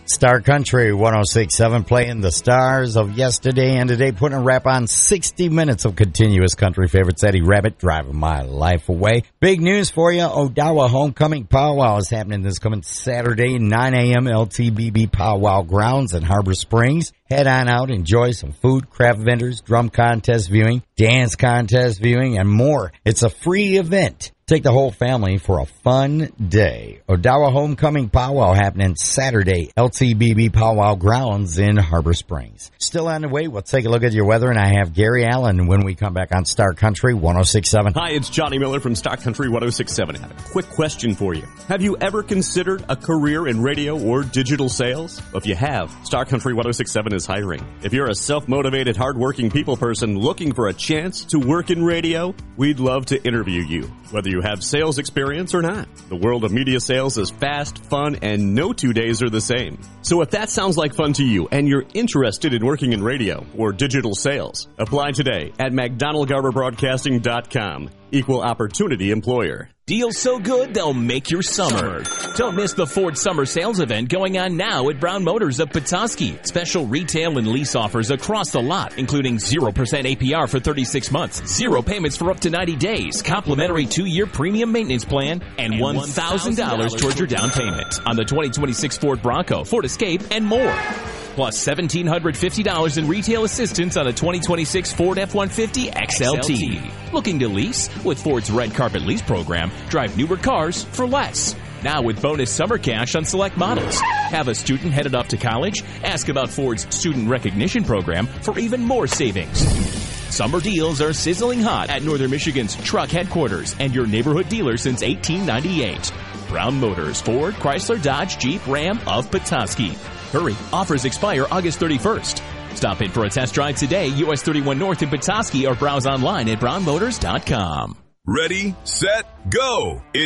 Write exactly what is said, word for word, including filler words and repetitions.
Star Country one oh six point seven playing the stars of yesterday and today, putting a wrap on sixty minutes of continuous country favorites. Eddie Rabbit, Driving My Life Away. Big news for you. Odawa Homecoming Powwow is happening this coming Saturday, nine a.m. L T B B Powwow Grounds in Harbor Springs. Head on out, enjoy some food, craft vendors, drum contest viewing, dance contest viewing, and more. It's a free event. Take the whole family for a fun day. Odawa Homecoming Powwow happening Saturday, L T B B Powwow Grounds in Harbor Springs. Still on the way, we'll take a look at your weather, and I have Gary Allen when we come back on Star Country one oh six point seven. Hi, it's Johnny Miller from Star Country one oh six point seven. I have a quick question for you. Have you ever considered a career in radio or digital sales? If you have, Star Country one oh six point seven is hiring. If you're a self-motivated, hardworking people person looking for a chance to work in radio, we'd love to interview you. Whether you have sales experience or not. The world of media sales is fast, fun, and no two days are the same. So if that sounds like fun to you and you're interested in working in radio or digital sales, apply today at mcdonald garber broadcasting dot com. Equal opportunity employer. Deals so good, they'll make your summer. Don't miss the Ford Summer Sales event going on now at Brown Motors of Petoskey. Special retail and lease offers across the lot, including zero percent A P R for thirty-six months, zero payments for up to ninety days, complimentary two-year premium maintenance plan, and one thousand dollars towards your down payment on the twenty twenty-six Ford Bronco, Ford Escape, and more. Plus one thousand seven hundred fifty dollars in retail assistance on a twenty twenty-six Ford F one fifty X L T. Looking to lease? With Ford's Red Carpet Lease program, drive newer cars for less. Now with bonus summer cash on select models. Have a student headed off to college? Ask about Ford's Student Recognition program for even more savings. Summer deals are sizzling hot at Northern Michigan's truck headquarters and your neighborhood dealer since eighteen ninety-eight. Brown Motors, Ford, Chrysler, Dodge, Jeep, Ram of Petoskey. Hurry, offers expire August thirty-first. Stop in for a test drive today, U S thirty-one North in Petoskey, or browse online at brown motors dot com. Ready, set, go!